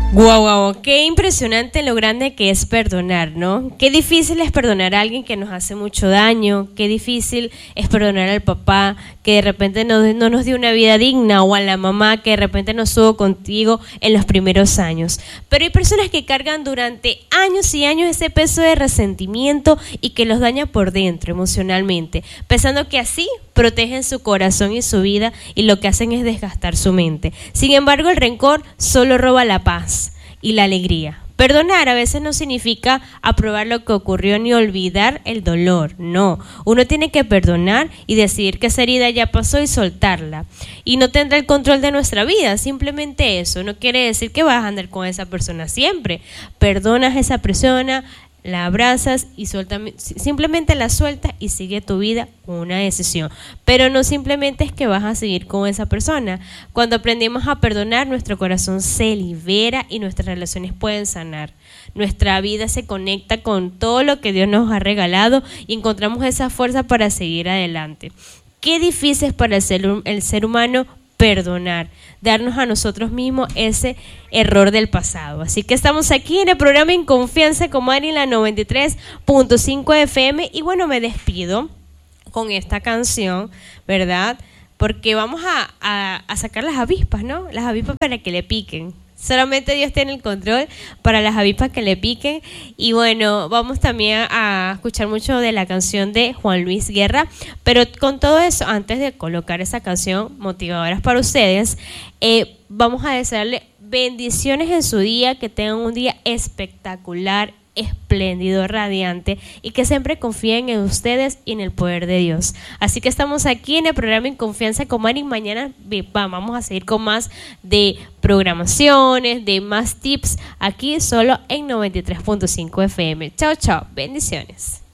Guau, guau, qué impresionante lo grande que es perdonar, ¿no? Qué difícil es perdonar a alguien que nos hace mucho daño, qué difícil es perdonar al papá que de repente no nos dio una vida digna, o a la mamá que de repente no estuvo contigo en los primeros años. Pero hay personas que cargan durante años y años ese peso de resentimiento y que los daña por dentro emocionalmente, pensando que así protegen su corazón y su vida, y lo que hacen es desgastar su mente. Sin embargo, el rencor solo roba la paz y la alegría. Perdonar a veces no significa aprobar lo que ocurrió ni olvidar el dolor, no. Uno tiene que perdonar y decidir que esa herida ya pasó y soltarla. Y no tendrá el control de nuestra vida, simplemente eso. No quiere decir que vas a andar con esa persona siempre. Perdonas a esa persona, la abrazas y simplemente la sueltas y sigue tu vida con una decisión. Pero no simplemente es que vas a seguir con esa persona. Cuando aprendemos a perdonar, nuestro corazón se libera y nuestras relaciones pueden sanar. Nuestra vida se conecta con todo lo que Dios nos ha regalado y encontramos esa fuerza para seguir adelante. Qué difícil es para el ser humano perdonar, darnos a nosotros mismos ese error del pasado. Así que estamos aquí en el programa En Confianza con Mari en la 93.5 FM. Y bueno, me despido con esta canción, ¿verdad? Porque vamos a sacar las avispas, ¿no? Las avispas para que le piquen. Solamente Dios tiene el control para las avispas que le piquen. Y bueno, vamos también a escuchar mucho de la canción de Juan Luis Guerra. Pero con todo eso, antes de colocar esa canción motivadora para ustedes, vamos a desearle bendiciones en su día, que tengan un día espectacular, espléndido, radiante, y que siempre confíen en ustedes y en el poder de Dios. Así que estamos aquí en el programa En Confianza con Mari. Mañana vamos a seguir con más de programaciones, de más tips, aquí solo en 93.5 FM. Chao, chao, bendiciones.